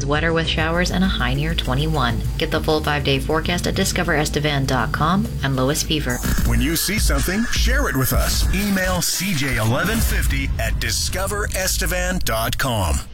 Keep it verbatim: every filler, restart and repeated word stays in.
Winds wetter with showers and a high near twenty-one. Get the full five-day forecast at discover estevan dot com. I'm Lois Fever. When you see something, share it with us. Email c j eleven fifty at discover estevan dot com.